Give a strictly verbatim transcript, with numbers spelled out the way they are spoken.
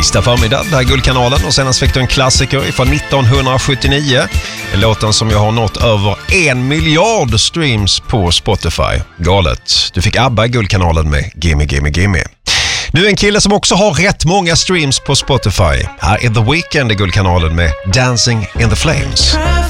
Tisdag förmiddag, där är Guldkanalen, och senast fick du en klassiker från nittonhundrasjuttionio. En låten som jag har nått över en miljard streams på Spotify. Galet. Du fick ABBA i Guldkanalen med Gimme Gimme Gimme. Nu en kille som också har rätt många streams på Spotify. Här är The Weeknd i Guldkanalen med Dancing in the Flames.